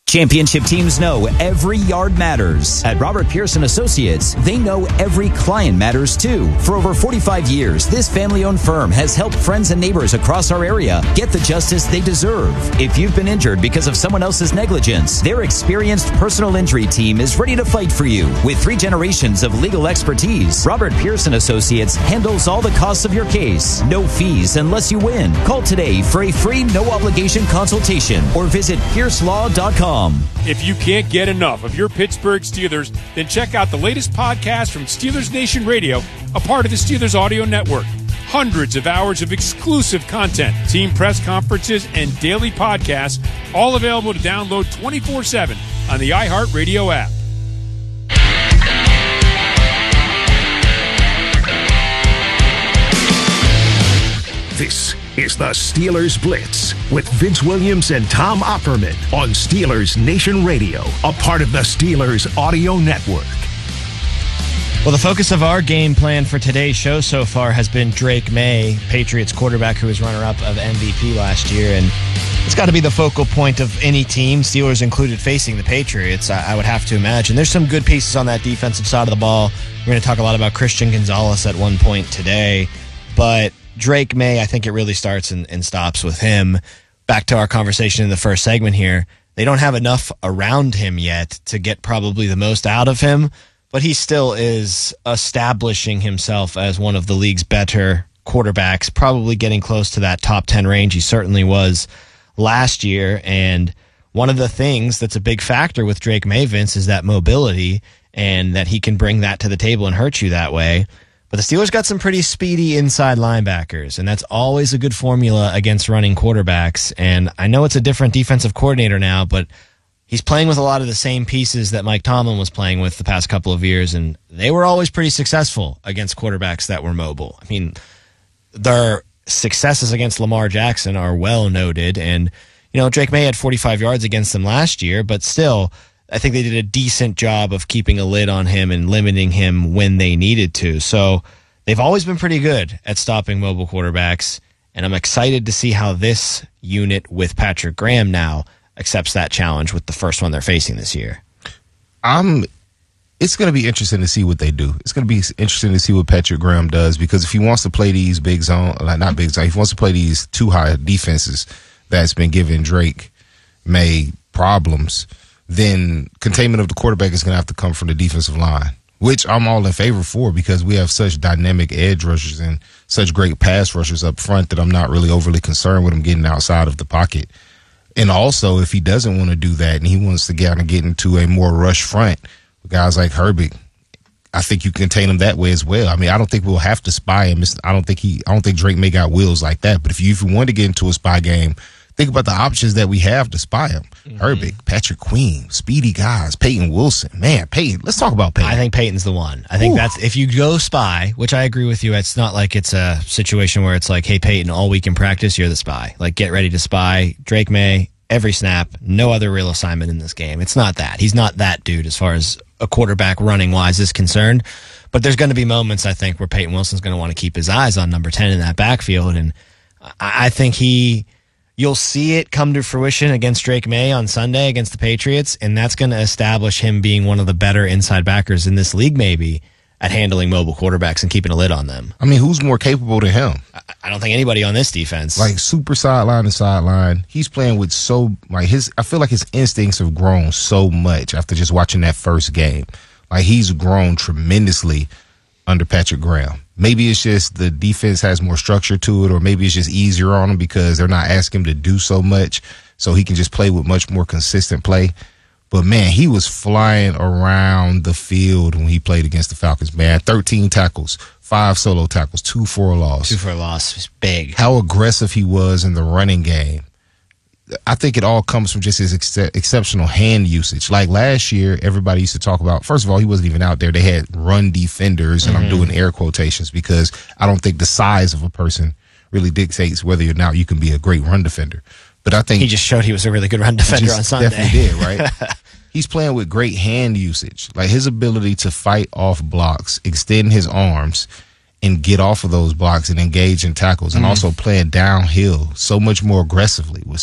Championship teams know every yard matters. At Robert Pearson Associates, they know every client matters too. For over 45 years, this family-owned firm has helped friends and neighbors across our area get the justice they deserve. If you've been injured because of someone else's negligence, their experienced personal injury team is ready to fight for you. With 3 generations of legal expertise, Robert Pearson Associates handles all the costs of your case. No fees unless you win. Call today for a free no-obligation consultation or visit piercelaw.com. If you can't get enough of your Pittsburgh Steelers, then check out the latest podcast from Steelers Nation Radio, a part of the Steelers Audio Network. Hundreds of hours of exclusive content, team press conferences, and daily podcasts, all available to download 24/7 on the iHeartRadio app. This is the Steelers Blitz with Vince Williams and Tom Opperman on Steelers Nation Radio, a part of the Steelers Audio Network. Well, the focus of our game plan for today's show so far has been Drake May, Patriots quarterback who was runner-up of MVP last year, and it's got to be the focal point of any team, Steelers included, facing the Patriots, I would have to imagine. There's some good pieces on that defensive side of the ball. We're going to talk a lot about Christian Gonzalez at one point today, but Drake May, I think it really starts and stops with him. Back to our conversation in the first segment here. They don't have enough around him yet to get probably the most out of him, but he still is establishing himself as one of the league's better quarterbacks, probably getting close to that top 10 range. He certainly was last year, and one of the things that's a big factor with Drake May, Vince, is that mobility and that he can bring that to the table and hurt you that way. But the Steelers got some pretty speedy inside linebackers, and that's always a good formula against running quarterbacks. And I know it's a different defensive coordinator now, but he's playing with a lot of the same pieces that Mike Tomlin was playing with the past couple of years, and they were always pretty successful against quarterbacks that were mobile. I mean, their successes against Lamar Jackson are well noted, and Drake May had 45 yards against them last year, but still, I think they did a decent job of keeping a lid on him and limiting him when they needed to. So they've always been pretty good at stopping mobile quarterbacks, and I'm excited to see how this unit with Patrick Graham now accepts that challenge with the first one they're facing this year. It's going to be interesting to see what they do. It's going to be interesting to see what Patrick Graham does, because if he wants to play these big zone, not big zone, if he wants to play these too high defenses that's been giving Drake May problems, then containment of the quarterback is going to have to come from the defensive line, which I'm all in favor for, because we have such dynamic edge rushers and such great pass rushers up front that I'm not really overly concerned with him getting outside of the pocket. And also, if he doesn't want to do that and he wants to get into a more rush front with guys like Herbig, I think you contain him that way as well. I mean, I don't think we'll have to spy him. I don't think Drake May got wheels like that. But if you want to get into a spy game, think about the options that we have to spy him. Herbig, Patrick Queen, speedy guys, Peyton Wilson. Man, Peyton, let's talk about Peyton. I think Peyton's the one. I think that's, if you go spy, which I agree with you, it's not like it's a situation where it's like, hey, Peyton, all week in practice, you're the spy. Like, get ready to spy. Drake May, every snap, no other real assignment in this game. It's not that. He's not that dude as far as a quarterback running-wise is concerned. But there's going to be moments, I think, where Peyton Wilson's going to want to keep his eyes on number 10 in that backfield. And I think you'll see it come to fruition against Drake May on Sunday against the Patriots, and that's going to establish him being one of the better inside backers in this league, maybe, at handling mobile quarterbacks and keeping a lid on them. I mean, who's more capable than him? I don't think anybody on this defense. Like, super sideline to sideline. He's playing with I feel like his instincts have grown so much after just watching that first game. Like, he's grown tremendously under Patrick Graham. Maybe it's just the defense has more structure to it, or maybe it's just easier on him because they're not asking him to do so much, so he can just play with much more consistent play. But, man, he was flying around the field when he played against the Falcons, man. 13 tackles, 5 solo tackles, 2 for a loss. 2 for a loss. It's big. How aggressive he was in the running game. I think it all comes from just his exceptional hand usage. Like last year, everybody used to talk about, first of all, he wasn't even out there. They had run defenders, and I'm doing air quotations because I don't think the size of a person really dictates whether or not you can be a great run defender. But I think he just showed he was a really good run defender on Sunday. Definitely did, right? He's playing with great hand usage. Like, his ability to fight off blocks, extend his arms, and get off of those blocks and engage in tackles, and also playing downhill so much more aggressively with